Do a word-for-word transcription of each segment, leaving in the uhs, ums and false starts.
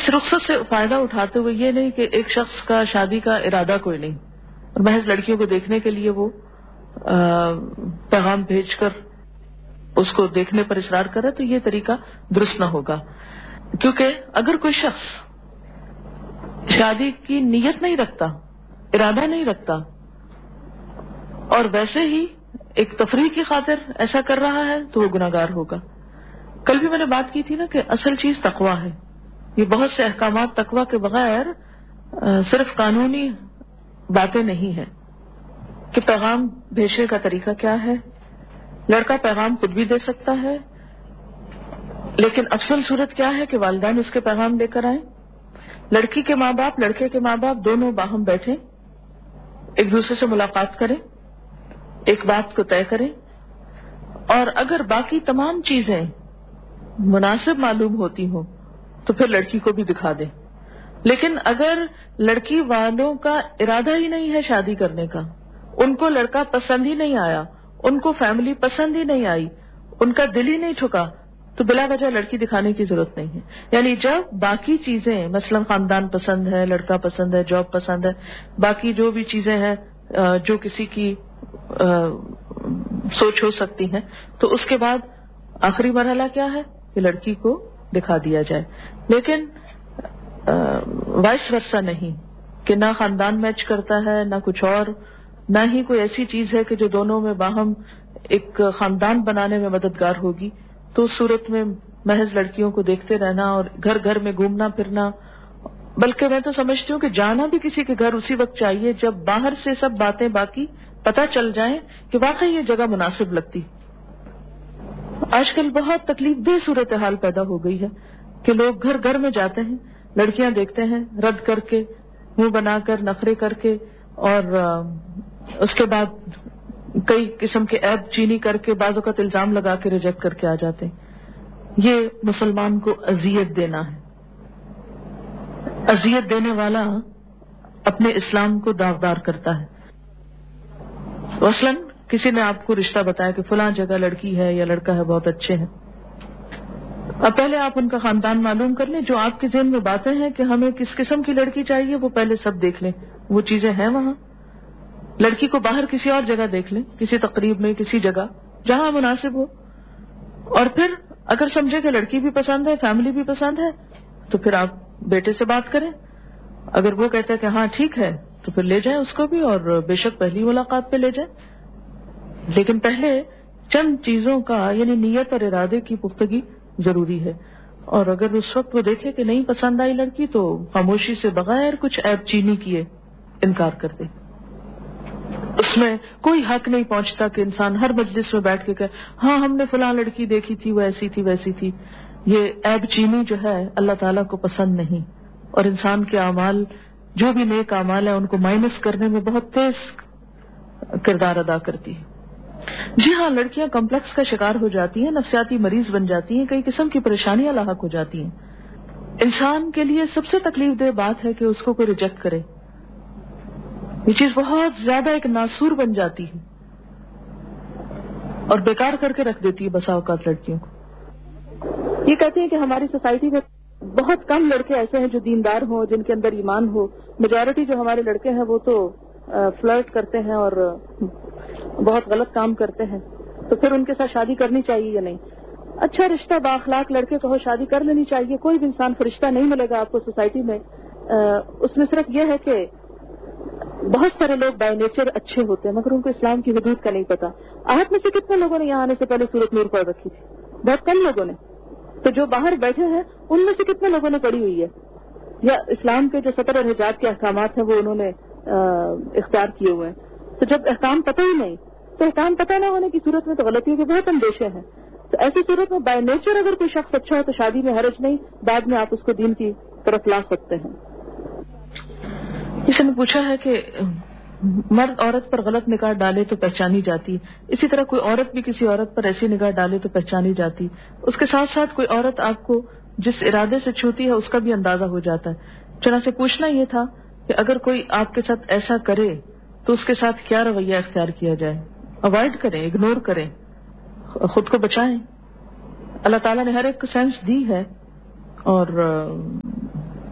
اس رخصت سے فائدہ اٹھاتے ہوئے یہ نہیں کہ ایک شخص کا شادی کا ارادہ کوئی نہیں اور محض لڑکیوں کو دیکھنے کے لیے وہ پیغام بھیج کر اس کو دیکھنے پر اصرار کرے، تو یہ طریقہ درست نہ ہوگا. کیونکہ اگر کوئی شخص شادی کی نیت نہیں رکھتا، ارادہ نہیں رکھتا، اور ویسے ہی ایک تفریح کی خاطر ایسا کر رہا ہے تو وہ گناہگار ہوگا. کل بھی میں نے بات کی تھی نا کہ اصل چیز تقویٰ ہے. یہ بہت سے احکامات تقویٰ کے بغیر صرف قانونی باتیں نہیں ہیں کہ پیغام بھیجنے کا طریقہ کیا ہے. لڑکا پیغام خود بھی دے سکتا ہے، لیکن افضل صورت کیا ہے کہ والدین اس کے پیغام لے کر آئیں. لڑکی کے ماں باپ، لڑکے کے ماں باپ دونوں باہم بیٹھیں، ایک دوسرے سے ملاقات کریں، ایک بات کو طے کریں، اور اگر باقی تمام چیزیں مناسب معلوم ہوتی ہوں تو پھر لڑکی کو بھی دکھا دیں. لیکن اگر لڑکی والوں کا ارادہ ہی نہیں ہے شادی کرنے کا، ان کو لڑکا پسند ہی نہیں آیا، ان کو فیملی پسند ہی نہیں آئی، ان کا دل ہی نہیں ٹھکا، تو بلا وجہ لڑکی دکھانے کی ضرورت نہیں ہے. یعنی جب باقی چیزیں مثلا خاندان پسند ہے، لڑکا پسند ہے، جاب پسند ہے، باقی جو بھی چیزیں ہیں جو کسی کی سوچ ہو سکتی ہیں، تو اس کے بعد آخری مرحلہ کیا ہے کہ لڑکی کو دکھا دیا جائے. لیکن وائس ورثہ نہیں کہ نہ خاندان میچ کرتا ہے، نہ کچھ اور، نہ ہی کوئی ایسی چیز ہے کہ جو دونوں میں باہم ایک خاندان بنانے میں مددگار ہوگی. تو اس صورت میں محض لڑکیوں کو دیکھتے رہنا اور گھر گھر میں گھومنا پھرنا، بلکہ میں تو سمجھتی ہوں کہ جانا بھی کسی کے گھر اسی وقت چاہیے جب باہر سے سب باتیں باقی پتہ چل جائیں کہ واقعی یہ جگہ مناسب لگتی. آج کل بہت تکلیف دہ صورتحال پیدا ہو گئی ہے کہ لوگ گھر گھر میں جاتے ہیں، لڑکیاں دیکھتے ہیں، رد کر کے، منہ بنا کر، نخرے کر کے، اور اس کے بعد کئی قسم کے عیب چینی کر کے، بعض اوقات الزام لگا کے ریجیکٹ کر کے آ جاتے ہیں. یہ مسلمان کو اذیت دینا ہے. اذیت دینے والا اپنے اسلام کو داغدار کرتا ہے. مثلاً کسی نے آپ کو رشتہ بتایا کہ فلاں جگہ لڑکی ہے یا لڑکا ہے، بہت اچھے ہیں. اب پہلے آپ ان کا خاندان معلوم کر لیں، جو آپ کے ذہن میں باتیں ہیں کہ ہمیں کس قسم کی لڑکی چاہیے وہ پہلے سب دیکھ لیں. وہ چیزیں ہیں وہاں. لڑکی کو باہر کسی اور جگہ دیکھ لیں، کسی تقریب میں، کسی جگہ جہاں مناسب ہو، اور پھر اگر سمجھے کہ لڑکی بھی پسند ہے، فیملی بھی پسند ہے، تو پھر آپ بیٹے سے بات کریں. اگر وہ کہتا ہے کہ ہاں ٹھیک ہے تو پھر لے جائیں اس کو بھی، اور بے شک پہلی ملاقات پہ لے جائیں. لیکن پہلے چند چیزوں کا یعنی نیت اور ارادے کی پختگی ضروری ہے. اور اگر اس وقت وہ دیکھے کہ نہیں پسند آئی لڑکی تو خاموشی سے بغیر کچھ عیب چینی کیے انکار کر دے. اس میں کوئی حق نہیں پہنچتا کہ انسان ہر مجلس میں بیٹھ کے کہے ہاں ہم نے فلاں لڑکی دیکھی تھی، وہ ایسی تھی ویسی تھی. یہ عیب چینی جو ہے اللہ تعالیٰ کو پسند نہیں، اور انسان کے اعمال جو بھی نیک اعمال ہیں ان کو مائنس کرنے میں بہت تیز کردار ادا کرتی ہے. جی ہاں، لڑکیاں کمپلیکس کا شکار ہو جاتی ہیں، نفسیاتی مریض بن جاتی ہیں، کئی قسم کی پریشانیاں لاحق ہو جاتی ہیں. انسان کے لیے سب سے تکلیف دہ بات ہے کہ اس کو کوئی ریجیکٹ کرے. یہ چیز بہت زیادہ ایک ناسور بن جاتی ہے اور بیکار کر کے رکھ دیتی ہے بسا اوقات لڑکیوں کو. یہ کہتے ہیں کہ ہماری سوسائٹی میں بہت کم لڑکے ایسے ہیں جو دیندار ہوں، جن کے اندر ایمان ہو. میجورٹی جو ہمارے لڑکے ہیں وہ تو فلرٹ کرتے ہیں اور بہت غلط کام کرتے ہیں. تو پھر ان کے ساتھ شادی کرنی چاہیے یا نہیں؟ اچھا رشتہ، بااخلاق لڑکے کو شادی کر لینی چاہیے. کوئی بھی انسان فرشتہ نہیں ملے گا آپ کو سوسائٹی میں. اس میں صرف یہ ہے کہ بہت سارے لوگ بائی نیچر اچھے ہوتے ہیں مگر ان کو اسلام کی حدود کا نہیں پتا. آپ میں سے کتنے لوگوں نے یہاں آنے سے پہلے سورۃ نور پڑھ رکھی تھی؟ بہت کم لوگوں نے. تو جو باہر بیٹھے ہیں ان میں سے کتنے لوگوں نے پڑھی ہوئی ہے، یا اسلام کے جو سطر اور حجاب کے احکامات ہیں وہ انہوں نے اختیار کیے ہوئے ہیں؟ تو جب احکام پتہ ہی نہیں، تو احکام پتہ نہ ہونے کی صورت میں تو غلطیوں کے بہت اندیشے ہیں. تو ایسی صورت میں بائی نیچر اگر کوئی شخص اچھا ہو تو شادی میں حرج نہیں، بعد میں آپ اس کو دین کی طرف لا سکتے ہیں. کسی نے پوچھا ہے کہ مرد عورت پر غلط نگاہ ڈالے تو پہچانی جاتی، اسی طرح کوئی عورت بھی کسی عورت پر ایسی نگاہ ڈالے تو پہچانی جاتی. اس کے ساتھ ساتھ کوئی عورت آپ کو جس ارادے سے چھوتی ہے اس کا بھی اندازہ ہو جاتا ہے. چنانچہ پوچھنا یہ تھا کہ اگر کوئی آپ کے ساتھ ایسا کرے تو اس کے ساتھ کیا رویہ اختیار کیا جائے؟ اوائڈ کریں، اگنور کریں، خود کو بچائیں. اللہ تعالیٰ نے ہر ایک کو سینس دی ہے اور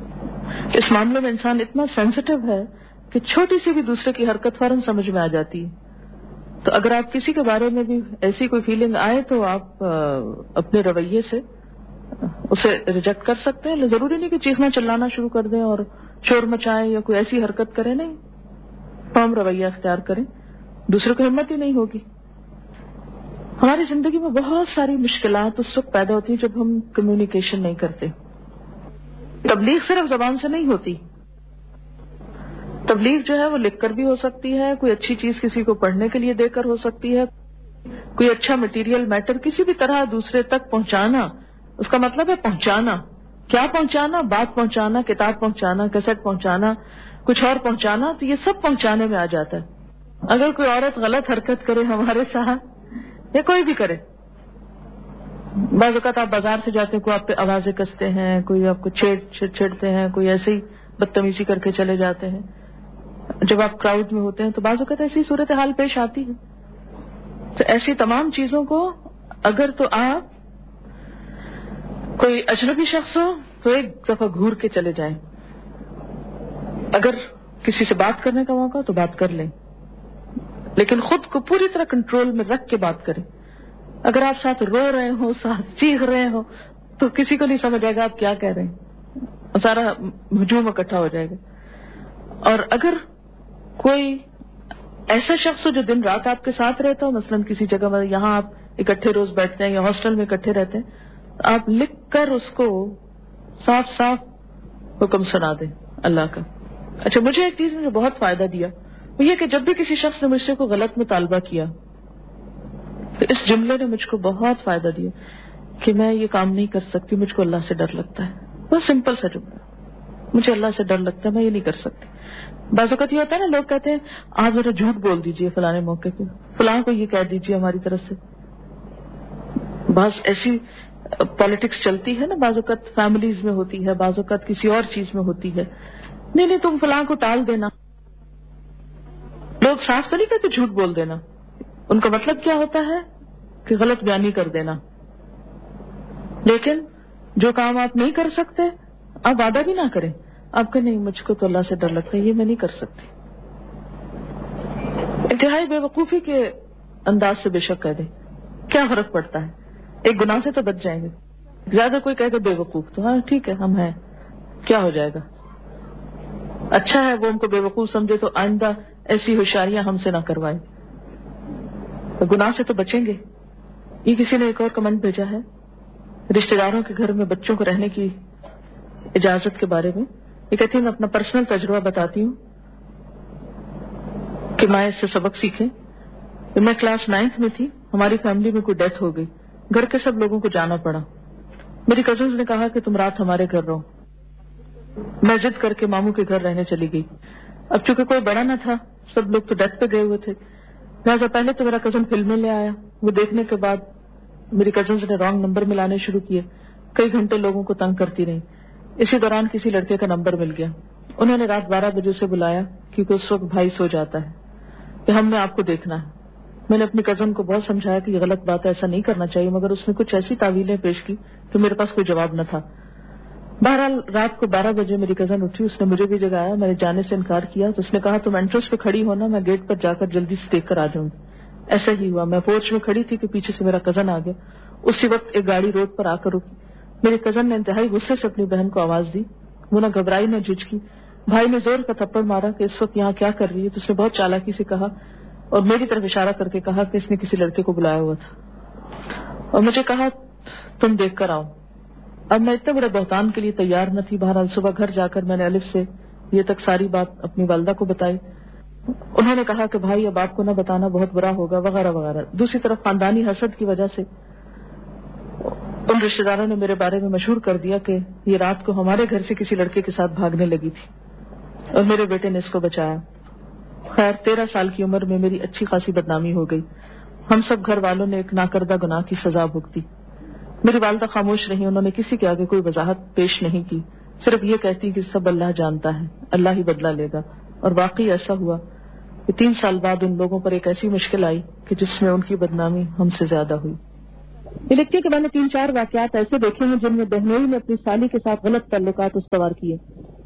اس معاملے میں انسان اتنا سینسٹیو ہے کہ چھوٹی سی بھی دوسرے کی حرکت فوراً سمجھ میں آ جاتی ہے. تو اگر آپ کسی کے بارے میں بھی ایسی کوئی فیلنگ آئے تو آپ اپنے رویے سے اسے ریجیکٹ کر سکتے ہیں. ضروری نہیں کہ چیخنا چلانا شروع کر دیں اور شور مچائیں یا کوئی ایسی حرکت کریں. نہیں، کام رویہ اختیار کریں، دوسرے کو ہمت ہی نہیں ہوگی. ہماری زندگی میں بہت ساری مشکلات اس وقت پیدا ہوتی ہیں جب ہم کمیونیکیشن نہیں کرتے. تبلیغ صرف زبان سے نہیں ہوتی. تبلیغ جو ہے وہ لکھ کر بھی ہو سکتی ہے، کوئی اچھی چیز کسی کو پڑھنے کے لیے دے کر ہو سکتی ہے، کوئی اچھا مٹیریل میٹر کسی بھی طرح دوسرے تک پہنچانا. اس کا مطلب ہے پہنچانا. کیا پہنچانا؟ بات پہنچانا، کتاب پہنچانا، کیسٹ پہنچانا، کچھ اور پہنچانا. تو یہ سب پہنچانے میں آ جاتا ہے. اگر کوئی عورت غلط حرکت کرے ہمارے ساتھ یا کوئی بھی کرے، بعض اوقات آپ بازار سے جاتے ہیں، کوئی آپ پہ آوازیں کستے ہیں، کوئی آپ کو چھیڑ چھیڑتے ہیں، کوئی ایسے ہی بدتمیزی کر کے چلے جاتے ہیں. جب آپ کراؤڈ میں ہوتے ہیں تو بعض اوقات ایسی صورتحال پیش آتی ہے. تو ایسی تمام چیزوں کو اگر تو آپ کوئی اجنبی شخص ہو تو ایک دفعہ گھور کے چلے جائیں. اگر کسی سے بات کرنے کا موقع تو بات کر لیں، لیکن خود کو پوری طرح کنٹرول میں رکھ کے بات کریں. اگر آپ ساتھ رو رہے ہو، ساتھ چیخ رہے ہو، تو کسی کو نہیں سمجھ آئے گا آپ کیا کہہ رہے ہیں، سارا ہجوم اکٹھا ہو جائے گا. اور اگر کوئی ایسا شخص ہو جو دن رات آپ کے ساتھ رہتا ہو، مثلاً کسی جگہ میں یہاں آپ اکٹھے روز بیٹھتے ہیں یا ہاسٹل میں اکٹھے رہتے ہیں، آپ لکھ کر اس کو صاف صاف حکم سنا دیں اللہ کا. اچھا، مجھے ایک چیز نے جو بہت فائدہ دیا وہ یہ کہ جب بھی کسی شخص نے مجھ سے کوئی غلط مطالبہ کیا تو اس جملے نے مجھ کو بہت فائدہ دیا کہ میں یہ کام نہیں کر سکتی، مجھ کو اللہ سے ڈر لگتا ہے. بہت سمپل سا جملہ، مجھے اللہ سے ڈر لگتا ہے، میں یہ نہیں کر سکتی. بعض اوقات یہ ہوتا ہے نا، لوگ کہتے ہیں آپ ذرا جھوٹ بول دیجئے فلانے موقع پہ، فلاں کو یہ کہہ دیجئے ہماری طرف سے. بعض ایسی پالیٹکس چلتی ہے نا، بعض اوقات فیملیز میں ہوتی ہے، بعض اوقات کسی اور چیز میں ہوتی ہے. نہیں نہیں تم فلاں کو ٹال دینا. لوگ صاف تو نہیں کہتے جھوٹ بول دینا، ان کا مطلب کیا ہوتا ہے کہ غلط بیانی کر دینا. لیکن جو کام آپ نہیں کر سکتے آپ وعدہ بھی نہ کریں. آپ کہ نہیں مجھ کو تو اللہ سے ڈر لگتا ہے، یہ میں نہیں کر سکتی. انتہائی بے وقوفی کے انداز سے بے شک کہہ دیں، کیا فرق پڑتا ہے، ایک گناہ سے تو بچ جائیں گے. زیادہ کوئی کہے گا بے وقوف تو ہاں ٹھیک ہے ہم ہیں، کیا ہو جائے گا. اچھا ہے وہ ہم کو بے وقوف سمجھے تو آئندہ ایسی ہوشیاریاں ہم سے نہ کروائے. گناہ سے تو بچیں گے. یہ کسی نے ایک اور کمنٹ بھیجا ہے رشتہ داروں کے گھر میں بچوں کو رہنے کی اجازت کے بارے میں. یہ کہتی ہے میں اپنا پرسنل تجربہ بتاتی ہوں کہ میں اس سے سبق سیکھیں. میں کلاس نائنتھ میں تھی، ہماری فیملی میں کوئی ڈیتھ ہو گئی، گھر کے سب لوگوں کو جانا پڑا. میری کزنز نے کہا کہ تم رات ہمارے گھر رہو. میں ضد کر کے ماموں کے گھر رہنے چلی گئی. اب چونکہ کوئی بڑا نہ تھا، سب لوگ تو ڈیتھ پہ گئے ہوئے تھے، لہٰذا پہلے تو میرا کزن فلمیں لے آیا. وہ دیکھنے کے بعد میری کزنز نے رانگ نمبر ملانے شروع کیے. کئی گھنٹے لوگوں کو تنگ کرتی رہی. اسی دوران کسی لڑکے کا نمبر مل گیا. انہوں نے رات بارہ بجے سے بلایا کیونکہ اس وقت بھائی سو جاتا ہے کہ ہم نے آپ کو دیکھنا ہے. میں نے اپنی کزن کو بہت سمجھایا کہ یہ غلط بات ہے، ایسا نہیں کرنا چاہیے، مگر اس نے کچھ ایسی تعویلیں پیش کی کہ میرے پاس کوئی جواب نہ تھا. بہرحال رات کو بارہ بجے میری کزن اٹھی، اس نے مجھے بھی جگایا. میں نے جانے سے انکار کیا تو اس نے کہا تم انٹرس پہ کھڑی ہونا، میں گیٹ پر جا کر جلدی سے دیکھ کر آ جاؤں گی. ایسا ہی ہوا. میں پورچ میں کھڑی تھی کہ پیچھے سے میرا کزن آ گیا. اسی وقت ایک گاڑی روڈ پر آ کر رکی. میری کزن نے انتہائی غصے سے اپنی بہن کو آواز دی. وہ نہ گھبرائی نہ جھجکی. بھائی نے زور کا تھپڑ مارا کہ اس وقت یہاں کیا کر رہی ہے. تو اس نے بہت چالاکی سے کہا اور میری طرف اشارہ کر کے کہا کہ اس نے کسی لڑکے کو بلایا ہوا تھا اور مجھے کہا تم دیکھ کر آؤ. اب میں اتنے بڑے بہتان کے لیے تیار نہ تھی. بہرحال صبح گھر جا کر میں نے الف سے یہ تک ساری بات اپنی والدہ کو بتائی. انہوں نے کہا کہ بھائی اب آپ کو نہ بتانا بہت برا ہوگا وغیرہ وغیرہ. دوسری طرف خاندانی حسد کی وجہ سے ان رشتے داروں نے میرے بارے میں مشہور کر دیا کہ یہ رات کو ہمارے گھر سے کسی لڑکے کے ساتھ بھاگنے لگی تھی اور میرے بیٹے نے اس کو بچایا. خیر تیرہ سال کی عمر میں میری اچھی خاصی بدنامی ہو گئی. ہم سب گھر والوں نے ایک ناکردہ گناہ کی سزا بھگتی. میری والدہ خاموش رہی. انہوں نے کسی کے آگے کوئی وضاحت پیش نہیں کی، صرف یہ کہتی کہ سب اللہ جانتا ہے، اللہ ہی بدلہ لے گا. اور واقعی ایسا ہوا کہ تین سال بعد ان لوگوں پر ایک ایسی مشکل آئی کہ جس میں ان کی بدنامی ہم سے زیادہ ہوئی. یہ لکھتی ہے کہ میں نے تین چار واقعات ایسے دیکھے ہیں جن میں بہنوئی نے اپنی سالی کے ساتھ غلط تعلقات استوار کیے.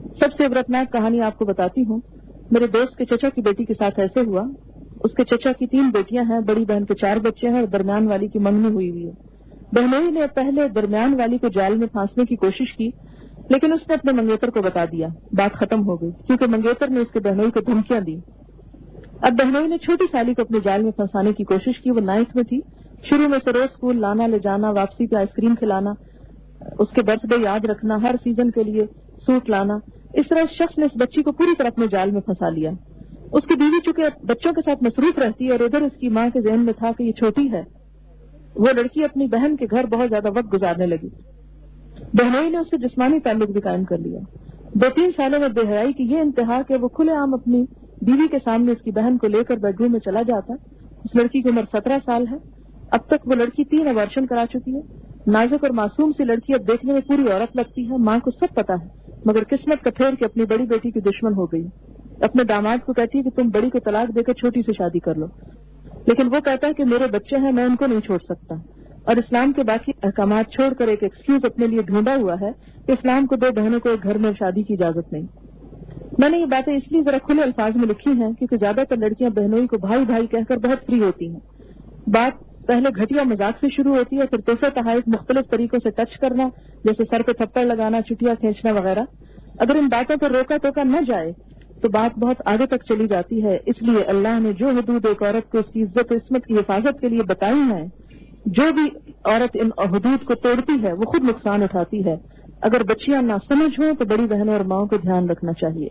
سب سے عبرتناک کہانی آپ کو بتاتی ہوں. میرے دوست کے چچا کی بیٹی کے ساتھ ایسے ہوا. اس کے چچا کی تین بیٹیاں ہیں، بڑی بہن کے چار بچے ہیں اور درمیان والی کی منگنی ہوئی ہوئی ہے. بہنوئی نے پہلے درمیان والی کو جال میں پھانسنے کی کوشش کی، لیکن اس نے اپنے منگیتر کو بتا دیا. بات ختم ہو گئی کیونکہ منگیتر نے اس کے بہنوئی کو دھمکیاں دی. اب بہنوئی نے چھوٹی سالی کو اپنے جال میں پھنسانے کی کوشش کی. وہ نائنتھ میں تھی. شروع میں سے روز اسکول لانا لے جانا، واپسی پہ آئس کریم کھلانا، اس کے برتھ ڈے یاد رکھنا، ہر سیزن کے لیے سوٹ لانا. اس طرح اس شخص نے اس بچی کو پوری طرح اپنے جال میں پھنسا لیا. اس کی بیوی چونکہ بچوں کے ساتھ مصروف رہتی ہے اور ادھر اس کی ماں کے ذہن میں تھا کہ یہ چھوٹی ہے، وہ لڑکی اپنی بہن کے گھر بہت زیادہ وقت گزارنے لگی. بہنوئی نے اس سے جسمانی تعلق بھی قائم کر لیا. دو تین سالوں میں بے حیائی کی یہ انتہا کہ وہ کھلے عام اپنی بیوی کے سامنے اس کی بہن کو لے کر بیڈ روم میں چلا جاتا. اس لڑکی کی عمر سترہ سال ہے. اب تک وہ لڑکی تین ابارشن کرا چکی ہے. نازک اور معصوم سی لڑکی اب دیکھنے میں پوری عورت لگتی ہے. ماں کو سب پتا ہے مگر قسمت کا پھیر کے اپنی بڑی بیٹی کی دشمن ہو گئی. اپنے داماد کو کہتی ہے کہ تم بڑی کو طلاق دے کر چھوٹی سے شادی کر لو، لیکن وہ کہتا ہے کہ میرے بچے ہیں، میں ان کو نہیں چھوڑ سکتا. اور اسلام کے باقی احکامات چھوڑ کر ایک ایکسکیوز اپنے لیے ڈھونڈا ہوا ہے کہ اسلام کو دو بہنوں کو ایک گھر میں شادی کی اجازت نہیں. میں نے یہ باتیں اس لیے ذرا کھلے الفاظ میں لکھی ہیں کیونکہ زیادہ تر لڑکیاں بہنوئی کو بھائی بھائی کہہ کر بہت فری ہوتی ہیں. بات پہلے گھٹیا مذاق سے شروع ہوتی ہے، پھر تحفے تحائف مختلف طریقوں سے ٹچ کرنا، جیسے سر پہ تھپڑ لگانا، چٹیاں کھینچنا وغیرہ. اگر ان باتوں پر روکا ٹوکا نہ جائے تو بات بہت آگے تک چلی جاتی ہے. اس لیے اللہ نے جو حدود ایک عورت کو اس کی عزت و عصمت کی حفاظت کے لیے بتائی ہیں، جو بھی عورت ان حدود کو توڑتی ہے وہ خود نقصان اٹھاتی ہے. اگر بچیاں نہ سمجھ ہوں تو بڑی بہنوں اور ماؤں کو دھیان رکھنا چاہیے.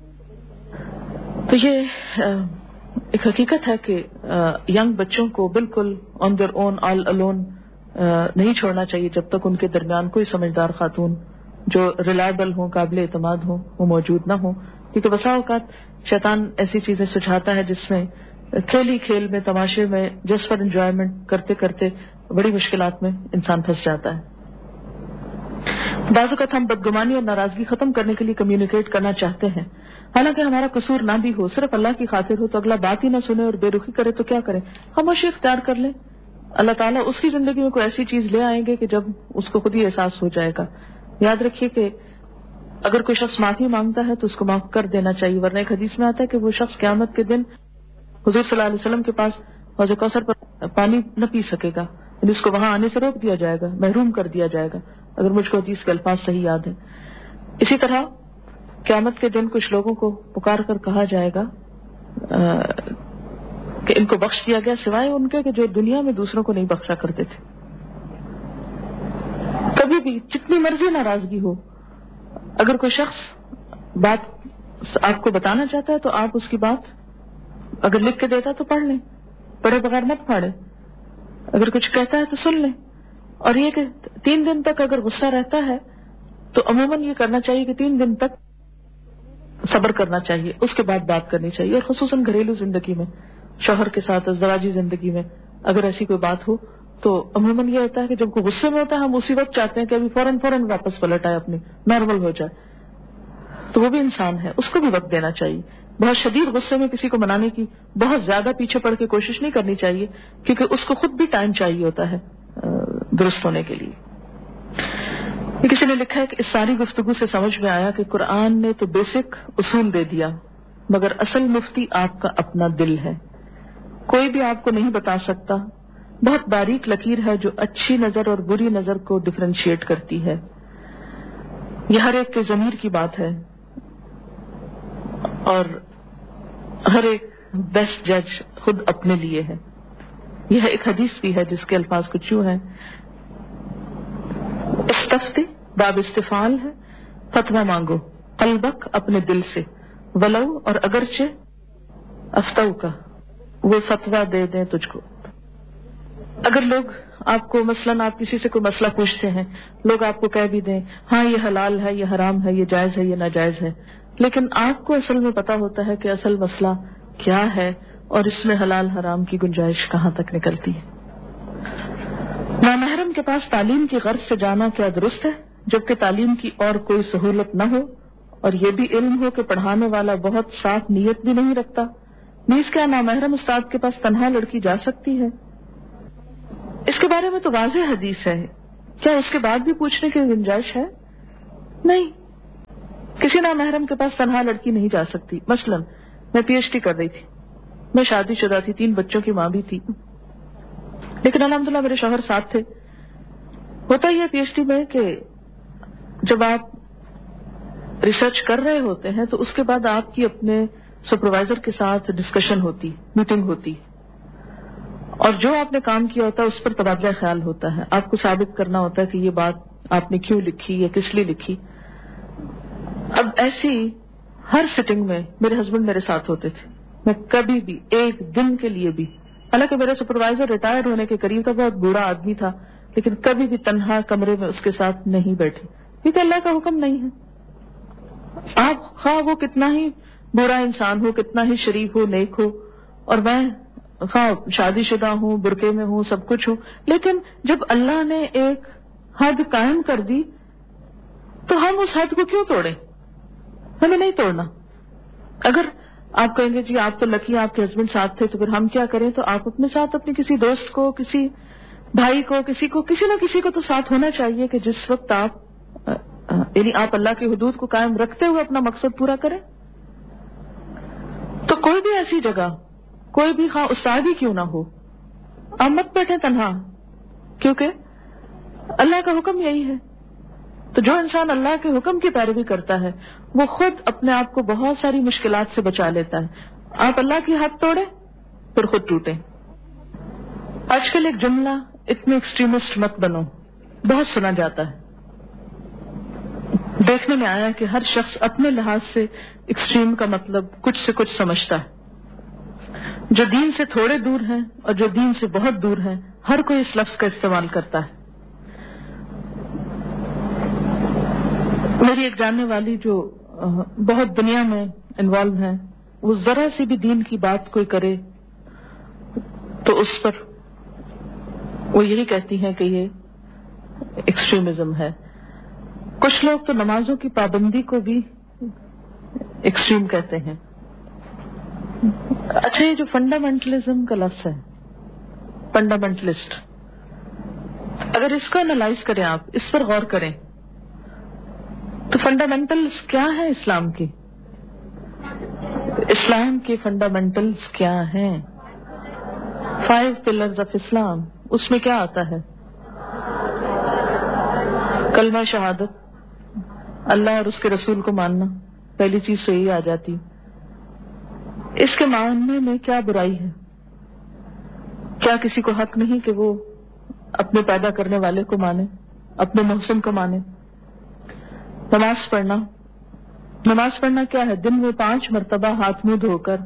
تو یہ ایک حقیقت ہے کہ ینگ بچوں کو بالکل on their own all alone نہیں چھوڑنا چاہیے جب تک ان کے درمیان کوئی سمجھدار خاتون جو ریلائبل ہوں، قابل اعتماد ہوں، وہ موجود نہ ہوں. کیونکہ بسا اوقات شیطان ایسی چیزیں سجھاتا ہے جس میں کھیل ہی کھیل میں، تماشے میں، جس پر انجوائمنٹ کرتے کرتے بڑی مشکلات میں انسان پھنس جاتا ہے. بعض اوقات ہم بدگمانی اور ناراضگی ختم کرنے کے لیے کمیونیکیٹ کرنا چاہتے ہیں، حالانکہ ہمارا قصور نہ بھی ہو، صرف اللہ کی خاطر ہو. تو اگلا بات ہی نہ سنے اور بے رخی کرے تو کیا کریں؟ خاموشی اختیار کر لیں. اللہ تعالیٰ اس کی زندگی میں کوئی ایسی چیز لے آئیں گے کہ جب اس کو خود ہی احساس ہو جائے گا. یاد رکھیے کہ اگر کوئی شخص معافی مانگتا ہے تو اس کو معاف کر دینا چاہیے، ورنہ ایک حدیث میں آتا ہے کہ وہ شخص قیامت کے دن حضور صلی اللہ علیہ وسلم کے پاس حوض کوثر پر پانی نہ پی سکے گا، یعنی اس کو وہاں آنے سے روک دیا جائے گا، محروم کر دیا جائے گا، اگر مجھ کو حدیث کے الفاظ صحیح یاد ہے. اسی طرح قیامت کے دن کچھ لوگوں کو پکار کر کہا جائے گا کہ ان کو بخش دیا گیا سوائے ان کے کہ جو دنیا میں دوسروں کو نہیں بخشا کرتے تھے. کبھی بھی جتنی مرضی ناراضگی ہو، اگر کوئی شخص بات آپ کو بتانا چاہتا ہے تو آپ اس کی بات اگر لکھ کے دیتا تو پڑھ لیں، پڑھے بغیر مت پڑھیں. اگر کچھ کہتا ہے تو سن لیں. اور یہ کہ تین دن تک اگر غصہ رہتا ہے تو عموماً یہ کرنا چاہیے کہ تین دن تک صبر کرنا چاہیے، اس کے بعد بات کرنی چاہیے. اور خصوصاً گھریلو زندگی میں، شوہر کے ساتھ ازدواجی زندگی میں اگر ایسی کوئی بات ہو تو عموماً یہ ہوتا ہے کہ جب کوئی غصے میں ہوتا ہے ہم اسی وقت چاہتے ہیں کہ ابھی فوراً فوراً واپس پلٹ آئے، اپنی نارمل ہو جائے. تو وہ بھی انسان ہے، اس کو بھی وقت دینا چاہیے. بہت شدید غصے میں کسی کو منانے کی بہت زیادہ پیچھے پڑ کے کوشش نہیں کرنی چاہیے، کیونکہ اس کو خود بھی ٹائم چاہیے ہوتا ہے درست ہونے کے لیے. کسی نے لکھا ہے کہ اس ساری گفتگو سے سمجھ میں آیا کہ قرآن نے تو بیسک اصول دے دیا، مگر اصل مفتی آپ کا اپنا دل ہے. کوئی بھی آپ کو نہیں بتا سکتا. بہت باریک لکیر ہے جو اچھی نظر اور بری نظر کو ڈفرینشیٹ کرتی ہے. یہ ہر ایک کے ضمیر کی بات ہے اور ہر ایک بیسٹ جج خود اپنے لیے ہے. یہ ایک حدیث بھی ہے جس کے الفاظ کچھ یوں ہیں: استفتی باب استفال ہے، فتویٰ مانگو قلبک اپنے دل سے، ولو اور اگرچہ افتو کا وہ فتویٰ دے دیں تجھ کو. اگر لوگ آپ کو مثلاً آپ کسی سے کوئی مسئلہ پوچھتے ہیں، لوگ آپ کو کہہ بھی دیں ہاں یہ حلال ہے، یہ حرام ہے، یہ جائز ہے، یہ ناجائز ہے، لیکن آپ کو اصل میں پتا ہوتا ہے کہ اصل مسئلہ کیا ہے اور اس میں حلال حرام کی گنجائش کہاں تک نکلتی ہے. نامحرم کے پاس تعلیم کی غرض سے جانا کیا درست ہے جبکہ تعلیم کی اور کوئی سہولت نہ ہو اور یہ بھی علم ہو کہ پڑھانے والا بہت صاف نیت بھی نہیں رکھتا؟ نیز کیا نامحرم استاد کے پاس تنہا لڑکی جا سکتی ہے؟ اس کے بارے میں تو واضح حدیث ہے. کیا اس کے بعد بھی پوچھنے کی گنجائش ہے؟ نہیں. کسی نامحرم کے پاس تنہا لڑکی نہیں جا سکتی. مثلا میں پی ایچ ڈی کر رہی تھی, میں شادی شدہ تھی, تین بچوں کی ماں بھی تھی, لیکن الحمدللہ میرے شوہر ساتھ تھے. ہوتا ہی ہے پی ایچ ڈی میں کہ جب آپ ریسرچ کر رہے ہوتے ہیں تو اس کے بعد آپ کی اپنے سپروائزر کے ساتھ ڈسکشن ہوتی, میٹنگ ہوتی, اور جو آپ نے کام کیا ہوتا ہے اس پر تبادلہ خیال ہوتا ہے. آپ کو ثابت کرنا ہوتا ہے کہ یہ بات آپ نے کیوں لکھی یا کس لیے لکھی. اب ایسی ہر سٹنگ میں میرے ہسبینڈ میرے ساتھ ہوتے تھے. میں کبھی بھی ایک دن کے لیے بھی, حالانکہ میرا سپروائزر ریٹائر ہونے کے قریب تھا, بہت بوڑھا آدمی تھا, لیکن کبھی بھی تنہا کمرے میں اس کے ساتھ نہیں بیٹھی, کیونکہ اللہ کا حکم نہیں ہے. آپ خواہ وہ کتنا ہی برا انسان ہو, کتنا ہی شریف ہو, نیک ہو, اور میں خواہ شادی شدہ ہوں, برقعے میں ہوں, سب کچھ ہوں, لیکن جب اللہ نے ایک حد قائم کر دی تو ہم اس حد کو کیوں توڑیں؟ ہمیں نہیں توڑنا. اگر آپ کہیں گے جی آپ تو لکی, آپ کے ہسبینڈ ساتھ تھے, تو پھر ہم کیا کریں؟ تو آپ اپنے ساتھ اپنے کسی دوست کو, کسی بھائی کو, کسی کو کسی نہ کسی کو تو ساتھ ہونا چاہیے کہ جس وقت آپ یعنی آپ اللہ کی حدود کو قائم رکھتے ہوئے اپنا مقصد پورا کریں. تو کوئی بھی ایسی جگہ, کوئی بھی خواہ استاد ہی کیوں نہ ہو, آپ مت بیٹھیں تنہا, کیونکہ اللہ کا حکم یہی ہے. تو جو انسان اللہ کے حکم کی پیروی کرتا ہے وہ خود اپنے آپ کو بہت ساری مشکلات سے بچا لیتا ہے. آپ اللہ کی حد توڑیں پھر خود ٹوٹیں. آج کل ایک جملہ, اتنے ایکسٹریمسٹ مت بنو, بہت سنا جاتا ہے. دیکھنے میں آیا کہ ہر شخص اپنے لحاظ سے ایکسٹریم کا مطلب کچھ سے کچھ سمجھتا ہے. جو دین سے تھوڑے دور ہیں اور جو دین سے بہت دور ہیں, ہر کوئی اس لفظ کا استعمال کرتا ہے. میری ایک جاننے والی جو بہت دنیا میں انوالو ہے, وہ ذرا سی بھی دین کی بات کوئی کرے تو اس پر وہ یہی کہتی ہیں کہ یہ ایکسٹریمزم ہے. کچھ لوگ تو نمازوں کی پابندی کو بھی ایکسٹریم کہتے ہیں. اچھا, یہ جو فنڈامنٹلزم کا لفظ ہے, فنڈامنٹلسٹ, اگر اس کو انالائز کریں, آپ اس پر غور کریں تو فنڈامنٹلز کیا ہے اسلام کی؟ اسلام کے فنڈامنٹلز کیا ہیں؟ فائیو پلرز آف اسلام, اس میں کیا آتا ہے؟ کلمہ شہادت, اللہ اور اس کے رسول کو ماننا, پہلی چیز تو یہی آ جاتی. اس کے ماننے میں کیا برائی ہے؟ کیا کسی کو حق نہیں کہ وہ اپنے پیدا کرنے والے کو مانے, اپنے محسن کو مانے؟ نماز پڑھنا, نماز پڑھنا کیا ہے؟ دن میں پانچ مرتبہ ہاتھ منہ دھو کر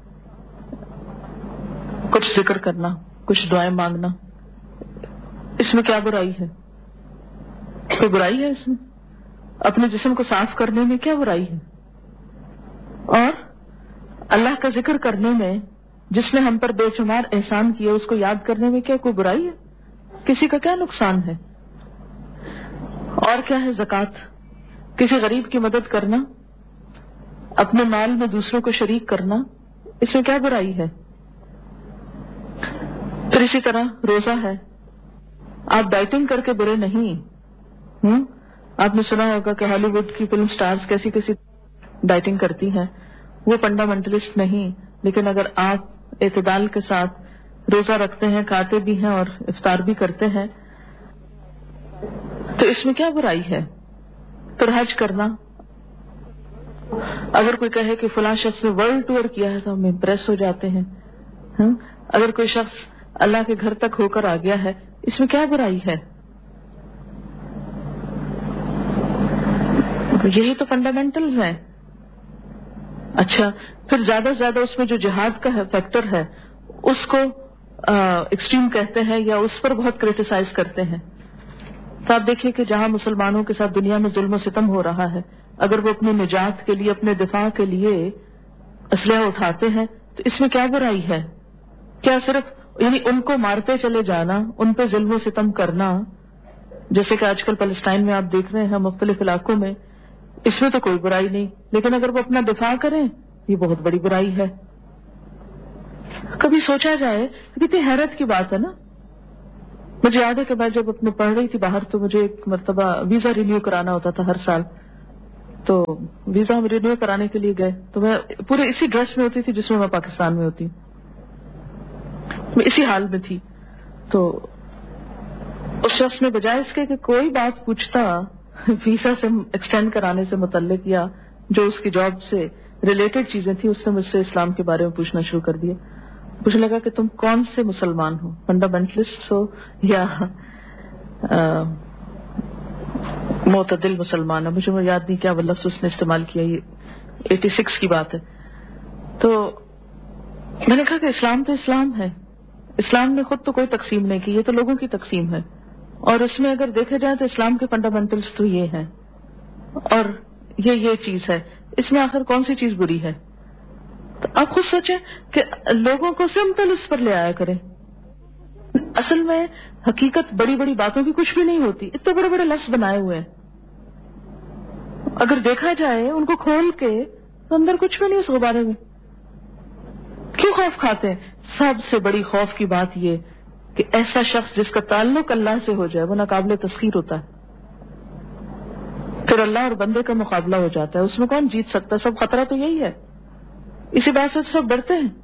کچھ ذکر کرنا, کچھ دعائیں مانگنا, اس میں کیا برائی ہے؟ کوئی برائی ہے اس میں؟ اپنے جسم کو صاف کرنے میں کیا برائی ہے؟ اور اللہ کا ذکر کرنے میں, جس نے ہم پر بے شمار احسان کیے, اس کو یاد کرنے میں کیا کوئی برائی ہے؟ کسی کا کیا نقصان ہے؟ اور کیا ہے زکوٰۃ, کسی غریب کی مدد کرنا, اپنے مال میں دوسروں کو شریک کرنا, اس میں کیا برائی ہے؟ پھر اسی طرح روزہ ہے, آپ ڈائٹنگ کر کے برے نہیں. ہم آپ نے سنا ہوگا کہ ہالی ووڈ کی فلم سٹارز کیسی کیسی ڈائٹنگ کرتی ہیں, وہ فنڈامنٹلسٹ نہیں. لیکن اگر آپ اعتدال کے ساتھ روزہ رکھتے ہیں, کھاتے بھی ہیں اور افطار بھی کرتے ہیں, تو اس میں کیا برائی ہے؟ پھر حج کرنا, اگر کوئی کہے کہ فلاں شخص نے ورلڈ ٹور کیا ہے تو ہم امپریس ہو جاتے ہیں. اگر کوئی شخص اللہ کے گھر تک ہو کر آ گیا ہے, اس میں کیا برائی ہے؟ یہی تو فنڈامنٹلز ہیں. اچھا, پھر زیادہ سے زیادہ اس میں جو جہاد کا فیکٹر ہے اس کو ایکسٹریم کہتے ہیں یا اس پر بہت کریٹیسائز کرتے ہیں. تو آپ دیکھیے کہ جہاں مسلمانوں کے ساتھ دنیا میں ظلم و ستم ہو رہا ہے, اگر وہ اپنی نجات کے لیے, اپنے دفاع کے لیے اسلحہ اٹھاتے ہیں تو اس میں کیا برائی ہے؟ کیا صرف یعنی ان کو مارتے چلے جانا, ان پہ ظلم و ستم کرنا, جیسے کہ آج کل فلسطین میں آپ دیکھ رہے ہیں, مختلف علاقوں میں, اس میں تو کوئی برائی نہیں, لیکن اگر وہ اپنا دفاع کریں یہ بہت بڑی برائی ہے. کبھی سوچا جائے, کتنی حیرت کی بات ہے نا. مجھے یاد ہے کہ میں جب اپنے پڑھ رہی تھی باہر تو مجھے ایک مرتبہ ویزا رینیو کرانا ہوتا تھا ہر سال, تو ویزا ہم رینیو کرانے کے لیے گئے تو میں پورے اسی ڈریس میں ہوتی تھی جس میں میں پاکستان میں ہوتی، میں اسی حال میں تھی. تو اس شخص نے بجائے اس کے کہ کوئی بات پوچھتا ویزا سے ایکسٹینڈ کرانے سے متعلق یا جو اس کی جاب سے ریلیٹڈ چیزیں تھیں، اس نے مجھ سے اسلام کے بارے میں پوچھنا شروع کر دیا. مجھے لگا کہ تم کون سے مسلمان ہو، فنڈامنٹلسٹ ہو یا معتدل مسلمان ہو. مجھے یاد نہیں کیا وہ لفظ اس نے استعمال کیا، یہ ایٹی سکس کی بات ہے. تو میں نے کہا کہ اسلام تو اسلام ہے، اسلام نے خود تو کوئی تقسیم نہیں کی، یہ تو لوگوں کی تقسیم ہے، اور اس میں اگر دیکھا جائے تو اسلام کے فنڈامنٹلز تو یہ ہیں اور یہ یہ چیز ہے، اس میں آخر کون سی چیز بری ہے. تو آپ خود سوچیں کہ لوگوں کو سمپل اس پر لے آیا کریں. اصل میں حقیقت بڑی بڑی باتوں کی کچھ بھی نہیں ہوتی، اتنے بڑے بڑے لفظ بنائے ہوئے ہیں، اگر دیکھا جائے ان کو کھول کے تو اندر کچھ بھی نہیں اس غبارے میں. کیوں خوف کھاتے ہیں؟ سب سے بڑی خوف کی بات یہ کہ ایسا شخص جس کا تعلق اللہ سے ہو جائے وہ ناقابل تسخیر ہوتا ہے، پھر اللہ اور بندے کا مقابلہ ہو جاتا ہے، اس میں کون جیت سکتا؟ سب خطرہ تو یہی ہے، اسی بات سے سب ڈرتے ہیں.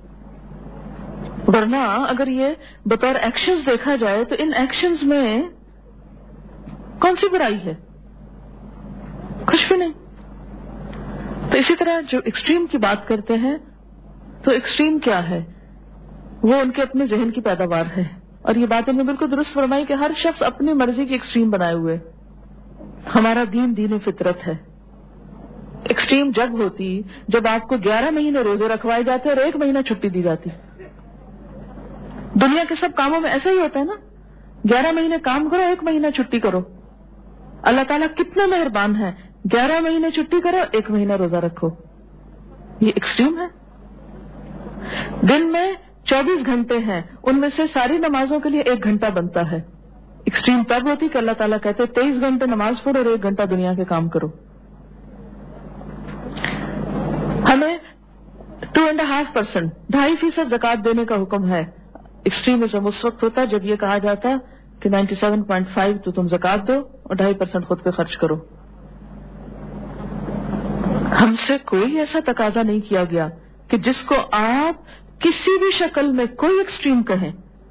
ورنہ اگر یہ بطور ایکشنز دیکھا جائے تو ان ایکشنز میں کون سی برائی ہے؟ کچھ بھی نہیں. تو اسی طرح جو ایکسٹریم کی بات کرتے ہیں تو ایکسٹریم کیا ہے؟ وہ ان کے اپنے ذہن کی پیداوار ہے، اور یہ بات انہوں نے بالکل درست فرمائی کہ ہر شخص اپنی مرضی کی ایکسٹریم بنائے ہوئے. ہمارا دین دین فطرت ہے. ایکسٹریم جب ہوتی جب آپ کو گیارہ مہینے روزے رکھوائے جاتے اور ایک مہینہ چھٹی دی جاتی. دنیا کے سب کاموں میں ایسا ہی ہوتا ہے نا، گیارہ مہینے کام کرو، ایک مہینہ چھٹی کرو. اللہ تعالیٰ کتنا مہربان ہے، گیارہ مہینے چھٹی کرو، ایک مہینہ روزہ رکھو. یہ ایکسٹریم ہے. دن میں چوبیس گھنٹے ہیں، ان میں سے ساری نمازوں کے لیے ایک گھنٹہ بنتا ہے. ایکسٹریم تب ہوتی کہ اللہ تعالیٰ کہتے تیئیس گھنٹے نماز پڑھو اور ایک گھنٹہ دنیا کے کام کرو. ہمیں ٹو اینڈ ہاف پرسینٹ ڈھائی فیصد زکوٰۃ دینے کا حکم ہے. ایکسٹریمزم اس وقت ہوتا ہے جب یہ کہا جاتا کہ نائنٹی سیون پوائنٹ فائیو تو تم زکوٰۃ دو اور ڈھائی پرسینٹ خود پہ خرچ کرو. ہم سے کوئی ایسا تقاضا نہیں کیا گیا کہ جس کو آپ کسی بھی شکل میں کوئی ایکسٹریم کہیں،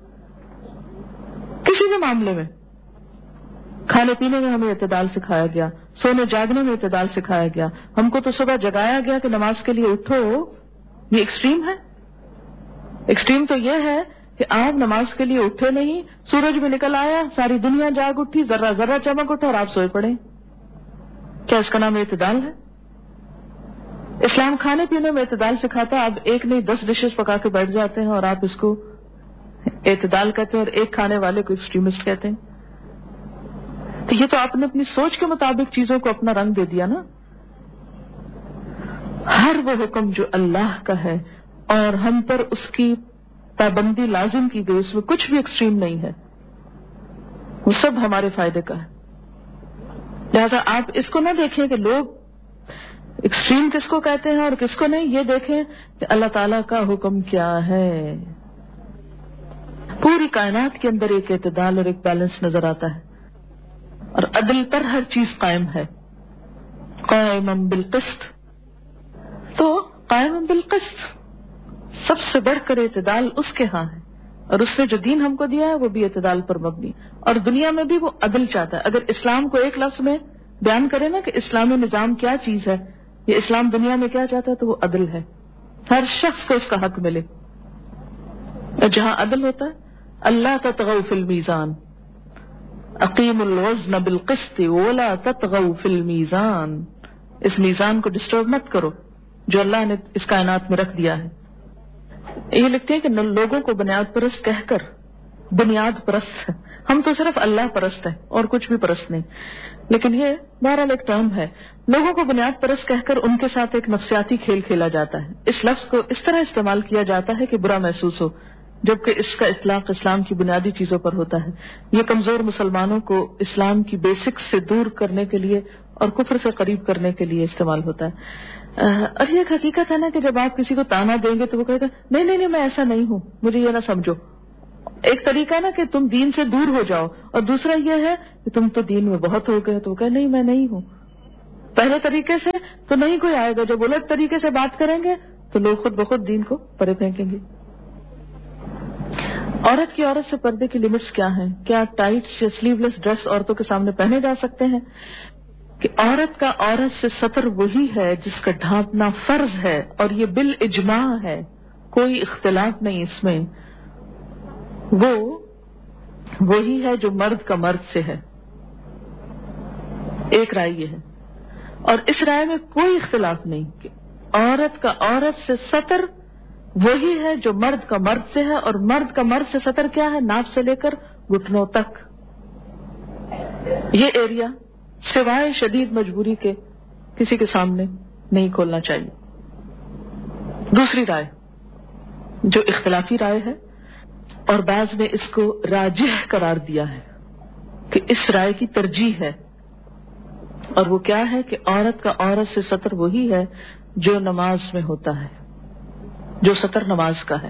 کسی بھی معاملے میں. کھانے پینے میں ہمیں اعتدال سکھایا گیا، سونے جاگنے میں اعتدال سکھایا گیا. ہم کو تو صبح جگایا گیا کہ نماز کے لیے اٹھو. یہ ایکسٹریم ہے؟ ایکسٹریم تو یہ ہے کہ آپ نماز کے لیے اٹھے نہیں، سورج بھی نکل آیا، ساری دنیا جاگ اٹھی، ذرہ ذرہ چمک اٹھا اور آپ سوئے پڑے. کیا اس کا نام اعتدال ہے؟ اسلام کھانے پینے میں اعتدال سکھاتا ہے. آپ ایک نہیں دس ڈشز پکا کے بیٹھ جاتے ہیں اور آپ اس کو اعتدال کہتے ہیں اور ایک کھانے والے کو ایکسٹریمسٹ کہتے ہیں. تو یہ تو آپ نے اپنی سوچ کے مطابق چیزوں کو اپنا رنگ دے دیا نا. ہر وہ حکم جو اللہ کا ہے اور ہم پر اس کی پابندی لازم کی گئی، اس میں کچھ بھی ایکسٹریم نہیں ہے، وہ سب ہمارے فائدے کا ہے. لہذا آپ اس کو نہ دیکھیں کہ لوگ ایکسٹریم کس کو کہتے ہیں اور کس کو نہیں، یہ دیکھیں کہ اللہ تعالیٰ کا حکم کیا ہے. پوری کائنات کے اندر ایک اعتدال اور ایک بیلنس نظر آتا ہے، اور عدل پر ہر چیز قائم ہے. قائم بالقسط، تو قائم بالقسط سب سے بڑھ کر اعتدال اس کے ہاں ہے، اور اس نے جو دین ہم کو دیا ہے وہ بھی اعتدال پر مبنی، اور دنیا میں بھی وہ عدل چاہتا ہے. اگر اسلام کو ایک لفظ میں بیان کرے نا کہ اسلامی نظام کیا چیز ہے، یہ اسلام دنیا میں کیا چاہتا ہے، تو وہ عدل ہے. ہر شخص کو اس کا حق ملے. اور جہاں عدل ہوتا ہے، اللہ تطغوا فی المیزان، اقیم الوزن بالقسط ولا تطغوا فی المیزان. اس میزان کو ڈسٹرب مت کرو جو اللہ نے اس کائنات میں رکھ دیا ہے. یہ لکھتے ہیں کہ لوگوں کو بنیاد پرست کہہ کر بنیاد پرست ہے، ہم تو صرف اللہ پرست ہیں اور کچھ بھی پرست نہیں. لیکن یہ بہرحال ایک ٹرم ہے. لوگوں کو بنیاد پرست کہہ کر ان کے ساتھ ایک نفسیاتی کھیل کھیلا جاتا ہے. اس لفظ کو اس طرح استعمال کیا جاتا ہے کہ برا محسوس ہو، جبکہ اس کا اطلاق اسلام کی بنیادی چیزوں پر ہوتا ہے. یہ کمزور مسلمانوں کو اسلام کی بیسکس سے دور کرنے کے لیے اور کفر سے قریب کرنے کے لیے استعمال ہوتا ہے. اور یہ ایک حقیقت ہے نا کہ جب آپ کسی کو تانا دیں گے تو وہ کہے گا نہیں نہیں نہیں میں ایسا نہیں ہوں، مجھے یہ نہ سمجھو. ایک طریقہ نا کہ تم دین سے دور ہو جاؤ، اور دوسرا یہ ہے کہ تم تو دین میں بہت ہو گئے، تو وہ کہے نہیں میں نہیں ہوں. پہلے طریقے سے تو نہیں کوئی آئے گا، جب الٹ طریقے سے بات کریں گے تو لوگ خود بخود دین کو پرے پھینکیں گے۔ عورت کی عورت سے پردے کی لمٹس کیا ہیں؟ کیا ٹائٹس یا سلیو لیس ڈریس عورتوں کے سامنے پہنے جا سکتے ہیں؟ کہ عورت کا عورت سے ستر وہی ہے جس کا ڈھانپنا فرض ہے، اور یہ بالاجماع ہے، کوئی اختلاف نہیں اس میں، وہ وہی ہے جو مرد کا مرد سے ہے۔ ایک رائے یہ ہے، اور اس رائے میں کوئی اختلاف نہیں کہ عورت کا عورت سے ستر وہی ہے جو مرد کا مرد سے ہے، اور مرد کا مرد سے ستر کیا ہے؟ ناف سے لے کر گھٹنوں تک، یہ ایریا سوائے شدید مجبوری کے کسی کے سامنے نہیں کھولنا چاہیے۔ دوسری رائے جو اختلافی رائے ہے اور بعض نے اس کو راجح قرار دیا ہے کہ اس رائے کی ترجیح ہے، اور وہ کیا ہے کہ عورت کا عورت سے ستر وہی ہے جو نماز میں ہوتا ہے، جو ستر نماز کا ہے۔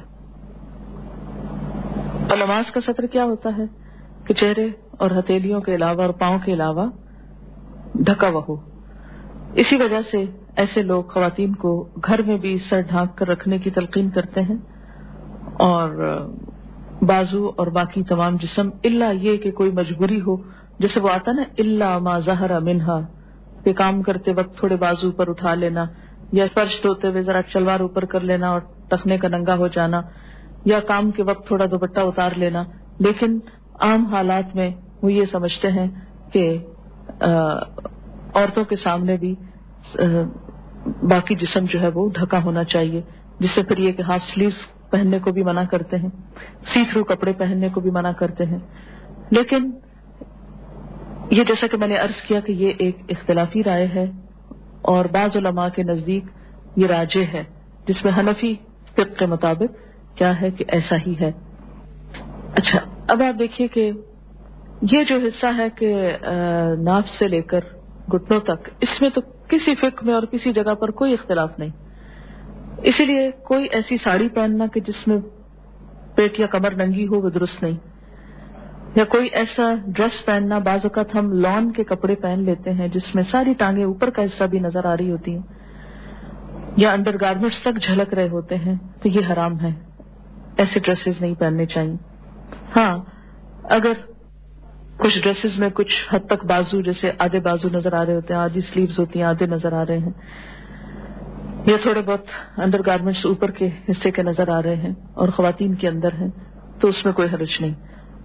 اور نماز کا ستر کیا ہوتا ہے کہ چہرے اور ہتھیلیوں کے علاوہ اور پاؤں کے علاوہ ڈھکا ہوا ہو۔ اسی وجہ سے ایسے لوگ خواتین کو گھر میں بھی سر ڈھانک کر رکھنے کی تلقین کرتے ہیں، اور بازو اور باقی تمام جسم، الا یہ کہ کوئی مجبوری ہو، جیسے وہ آتا نا الا ما ظہر منہا، کہ کام کرتے وقت تھوڑے بازو پر اٹھا لینا، یا فرش دھوتے ہوئے ذرا شلوار اوپر کر لینا اور ٹخنے کا ننگا ہو جانا، یا کام کے وقت تھوڑا دوپٹہ اتار لینا۔ لیکن عام حالات میں وہ یہ سمجھتے ہیں کہ عورتوں کے سامنے بھی باقی جسم جو ہے وہ ڈھکا ہونا چاہیے، جس سے پھر یہ کہ ہاف سلیوز پہننے کو بھی منع کرتے ہیں، سی تھرو کپڑے پہننے کو بھی منع کرتے ہیں۔ لیکن یہ جیسا کہ میں نے عرض کیا کہ یہ ایک اختلافی رائے ہے، اور بعض علماء کے نزدیک یہ راجح ہے، جس میں حنفی فقہ کے مطابق کیا ہے کہ ایسا ہی ہے۔ اچھا، اب آپ دیکھیے کہ یہ جو حصہ ہے کہ ناف سے لے کر گھٹنوں تک، اس میں تو کسی فقہ میں اور کسی جگہ پر کوئی اختلاف نہیں، اسی لیے کوئی ایسی ساڑی پہننا کہ جس میں پیٹ یا کمر ننگی ہو وہ درست نہیں، یا کوئی ایسا ڈریس پہننا، بعض اوقات ہم لان کے کپڑے پہن لیتے ہیں جس میں ساری ٹانگیں اوپر کا حصہ بھی نظر آ رہی ہوتی ہیں، یا انڈر گارمنٹس تک جھلک رہے ہوتے ہیں، تو یہ حرام ہے، ایسے ڈریسز نہیں پہننے چاہیے۔ ہاں، اگر کچھ ڈریسز میں کچھ حد تک بازو، جیسے آدھے بازو نظر آ رہے ہوتے ہیں، آدھی سلیوز ہوتی ہیں، آدھے نظر آ رہے ہیں، یا تھوڑے بہت انڈر گارمنٹس اوپر کے حصے کے نظر آ رہے ہیں اور خواتین کے اندر ہیں، تو اس میں کوئی حرج نہیں،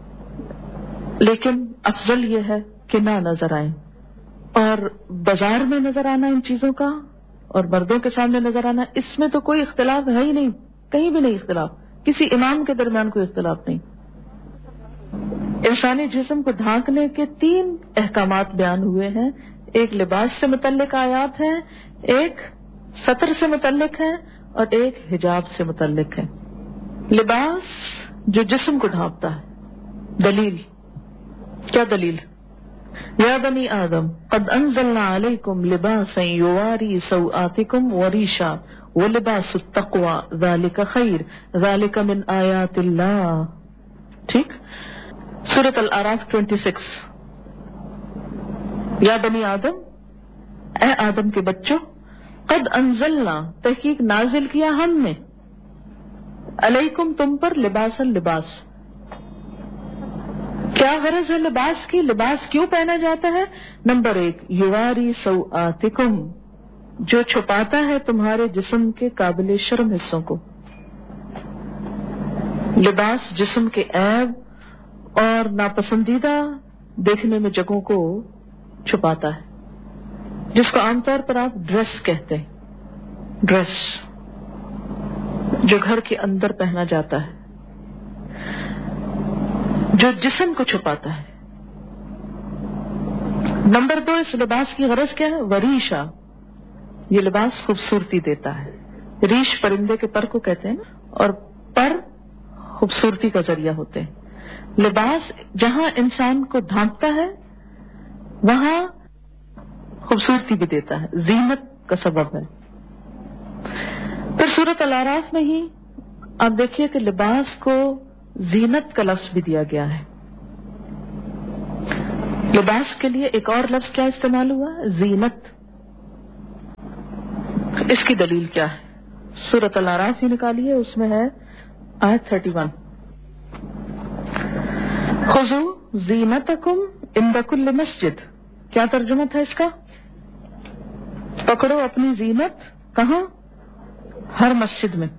لیکن افضل یہ ہے کہ نہ نظر آئیں۔ اور بازار میں نظر آنا ان چیزوں کا اور مردوں کے سامنے نظر آنا، اس میں تو کوئی اختلاف ہے ہی نہیں، کہیں بھی نہیں اختلاف، کسی امام کے درمیان کوئی اختلاف نہیں۔ انسانی جسم کو ڈھانکنے کے تین احکامات بیان ہوئے ہیں، ایک لباس سے متعلق آیات ہیں، ایک ستر سے متعلق ہے، اور ایک حجاب سے متعلق ہے۔ لباس جو جسم کو ڈھانپتا ہے، دلیل کیا دلیل؟ یا بنی آدم قد انزلنا علیکم لباسا یواری سوآتکم وریشا ولباس التقوی ذالک خیر ذالک من آیات اللہ۔ ٹھیک، سورۃ الاعراف چھبیس۔ یا بنی آدم، اے آدم کے بچوں، قد انزلنا، تحقیق نازل کیا ہم نے، علیکم تم پر، لباسا لباس۔ کیا غرض ہے لباس کی؟ لباس کیوں پہنا جاتا ہے؟ نمبر ایک، یواری سوآتکم، جو چھپاتا ہے تمہارے جسم کے قابل شرم حصوں کو۔ لباس جسم کے عیب اور ناپسندیدہ دیکھنے میں جگہوں کو چھپاتا ہے، جس کو عام طور پر آپ ڈریس کہتے ہیں، ڈریس جو گھر کے اندر پہنا جاتا ہے، جو جسم کو چھپاتا ہے۔ نمبر دو، اس لباس کی غرض کیا ہے؟ وریشا، یہ لباس خوبصورتی دیتا ہے۔ ریش پرندے کے پر کو کہتے ہیں، اور پر خوبصورتی کا ذریعہ ہوتے ہیں۔ لباس جہاں انسان کو ڈھانپتا ہے وہاں خوبصورتی بھی دیتا ہے، زینت کا سبب ہے۔ پھر سورۃ الاعراف میں ہی آپ دیکھیے کہ لباس کو زینت کا لفظ بھی دیا گیا ہے۔ لباس کے لیے ایک اور لفظ کیا استعمال ہوا؟ زینت۔ اس کی دلیل کیا ہے؟ سورۃ الاعراف ہی نکالیے، اس میں ہے آیت اکتیس۔ خذوا زینتکم عند کل مسجد، کیا ترجمہ تھا اس کا؟ پکڑو اپنی زینت کہاں؟ ہر مسجد میں۔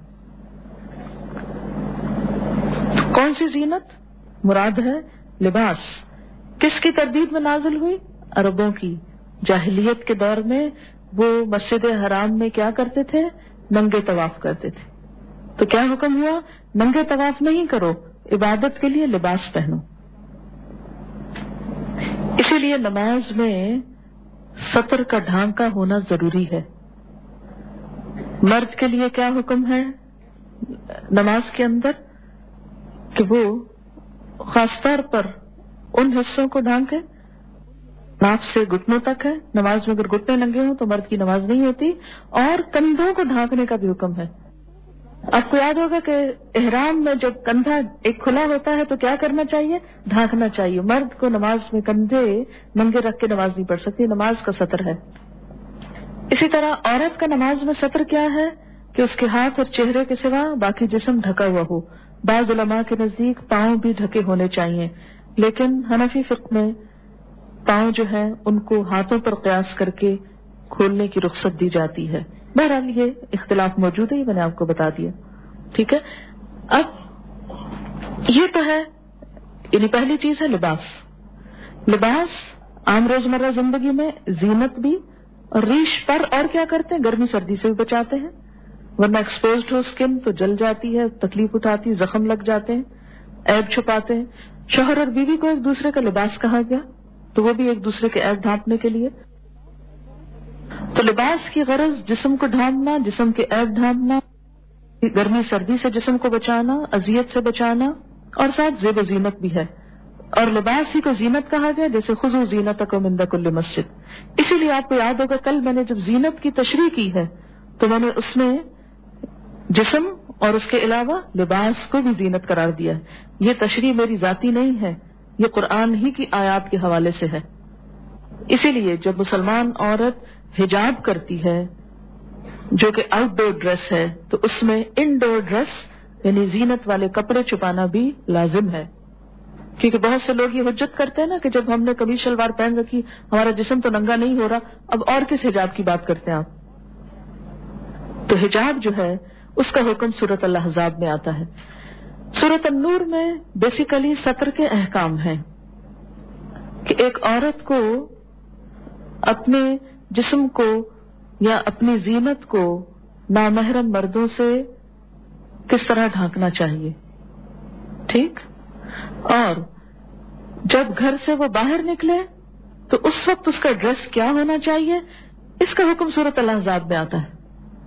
کون سی زینت؟ مراد ہے لباس۔ کس کی تردید میں نازل ہوئی؟ عربوں کی۔ جاہلیت کے دور میں وہ مسجد حرام میں کیا کرتے تھے؟ ننگے طواف کرتے تھے۔ تو کیا حکم ہوا؟ ننگے طواف نہیں کرو، عبادت کے لیے لباس پہنو۔ اسی لیے نماز میں سطر کا ڈھانکا ہونا ضروری ہے۔ مرد کے لیے کیا حکم ہے نماز کے اندر؟ کہ وہ خاص طور پر ان حصوں کو ڈھانکے ناف سے گھٹنوں تک ہے۔ نماز میں اگر گھٹنے ننگے ہوں تو مرد کی نماز نہیں ہوتی۔ اور کندھوں کو ڈھانکنے کا بھی حکم ہے۔ آپ کو یاد ہوگا کہ احرام میں جب کندھا ایک کھلا ہوتا ہے تو کیا کرنا چاہیے؟ ڈھانکنا چاہیے۔ مرد کو نماز میں کندھے ننگے رکھ کے نماز نہیں پڑھ سکتی، نماز کا سطر ہے۔ اسی طرح عورت کا نماز میں سطر کیا ہے؟ کہ اس کے ہاتھ اور چہرے کے سوا باقی جسم ڈھکا ہوا ہو۔ بعض علماء کے نزدیک پاؤں بھی ڈھکے ہونے چاہیے، لیکن حنفی فقہ میں پاؤں جو ہیں ان کو ہاتھوں پر قیاس کر کے کھولنے کی رخصت دی جاتی ہے۔ بہرحال یہ اختلاف موجود ہے، یہ میں نے آپ کو بتا دیا، ٹھیک ہے۔ اب یہ تو ہے، یعنی پہلی چیز ہے لباس۔ لباس عام روزمرہ زندگی میں زینت بھی، اور ریش پر اور کیا کرتے ہیں؟ گرمی سردی سے بھی بچاتے ہیں، ورنہ ایکسپوزڈ ہو اسکن تو جل جاتی ہے، تکلیف اٹھاتی، زخم لگ جاتے ہیں، عیب چھپاتے ہیں۔ شوہر اور بیوی کو ایک دوسرے کا لباس کہا گیا تو وہ بھی ایک دوسرے کے عیب ڈھانپنے کے لیے۔ تو لباس کی غرض جسم کو ڈھانپنا، جسم کے عیب ڈھانپنا، گرمی سردی سے جسم کو بچانا، اذیت سے بچانا، اور ساتھ زیب و زینت بھی ہے۔ اور لباس ہی کو زینت کہا گیا، جیسے خذوا زینتکم عند کل مسجد۔ اسی لیے آپ کو یاد ہوگا کل میں نے جب زینت کی تشریح کی ہے تو میں نے اس میں جسم اور اس کے علاوہ لباس کو بھی زینت قرار دیا ہے۔ یہ تشریح میری ذاتی نہیں ہے، یہ قرآن ہی کی آیات کے حوالے سے ہے۔ اسی لیے جب مسلمان عورت حجاب کرتی ہے جو کہ آؤٹ ڈور ڈریس ہے، تو اس میں ان ڈور ڈریس یعنی زینت والے کپڑے چھپانا بھی لازم ہے، کیونکہ بہت سے لوگ یہ حجت کرتے ہیں نا کہ جب ہم نے قمیص شلوار پہن رکھی ہمارا جسم تو ننگا نہیں ہو رہا، اب اور کس حجاب کی بات کرتے ہیں آپ؟ تو حجاب جو ہے اس کا حکم سورۃ الاحزاب میں آتا ہے۔ سورۃ النور میں بیسیکلی سطر کے احکام ہیں کہ ایک عورت کو اپنے جسم کو یا اپنی زینت کو نامحرم مردوں سے کس طرح ڈھانکنا چاہیے، ٹھیک؟ اور جب گھر سے وہ باہر نکلے تو اس وقت اس کا ڈریس کیا ہونا چاہیے، اس کا حکم سورۃ الاحزاب میں آتا ہے،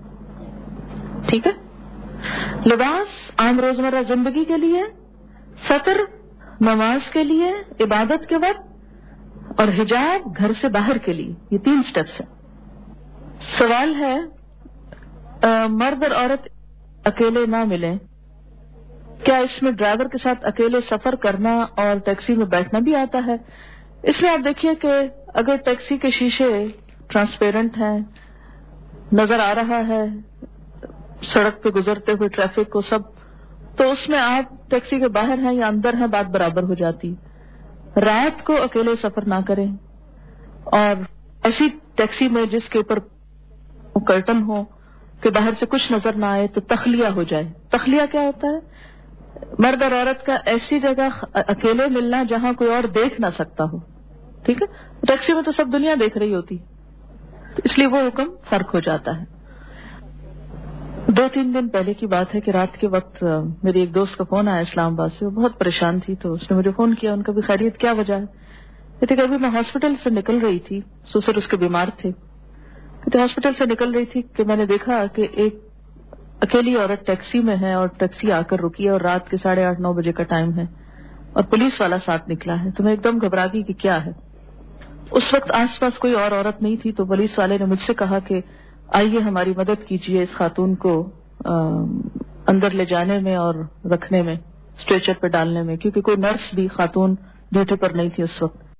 ٹھیک ہے۔ لباس عام روزمرہ زندگی کے لیے، سطر نماز کے لیے عبادت کے وقت، اور حجاب گھر سے باہر کے لیے، یہ تین سٹیپس ہیں۔ سوال ہے مرد اور عورت اکیلے نہ ملیں، کیا اس میں ڈرائیور کے ساتھ اکیلے سفر کرنا اور ٹیکسی میں بیٹھنا بھی آتا ہے؟ اس میں آپ دیکھیے کہ اگر ٹیکسی کے شیشے ٹرانسپیرنٹ ہیں، نظر آ رہا ہے سڑک پہ گزرتے ہوئے ٹریفک کو سب، تو اس میں آپ ٹیکسی کے باہر ہیں یا اندر ہیں بات برابر ہو جاتی۔ رات کو اکیلے سفر نہ کریں، اور ایسی ٹیکسی میں جس کے اوپر کرٹن ہو کہ باہر سے کچھ نظر نہ آئے تو تخلیہ ہو جائے۔ تخلیہ کیا ہوتا ہے؟ مرد اور عورت کا ایسی جگہ اکیلے ملنا جہاں کوئی اور دیکھ نہ سکتا ہو، ٹھیک ہے۔ ٹیکسی میں تو سب دنیا دیکھ رہی ہوتی، اس لیے وہ حکم فرق ہو جاتا ہے۔ دو تین دن پہلے کی بات ہے کہ رات کے وقت میری ایک دوست کا فون آیا اسلام آباد سے، وہ بہت پریشان تھی، تو اس نے مجھے فون کیا، ان کا بھی خیریت کیا وجہ ہے؟ کہتے کہ ابھی میں ہاسپٹل سے نکل رہی تھی، سسر اس کے بیمار تھے، کہتے ہاسپٹل سے نکل رہی تھی کہ میں نے دیکھا کہ ایک اکیلی عورت ٹیکسی میں ہے اور ٹیکسی آ کر رکی ہے، اور رات کے ساڑھے آٹھ نو بجے کا ٹائم ہے، اور پولیس والا ساتھ نکلا ہے، تو میں ایک دم گھبرا گئی کہ کیا ہے۔ اس وقت آس پاس کوئی اور عورت نہیں تھی، تو پولیس والے نے مجھ سے کہا کہ آئیے ہماری مدد کیجیے اس خاتون کو اندر لے جانے میں اور رکھنے میں، اسٹریچر پہ ڈالنے میں، کیونکہ کوئی نرس بھی خاتون ڈیوٹی پر نہیں تھی اس وقت۔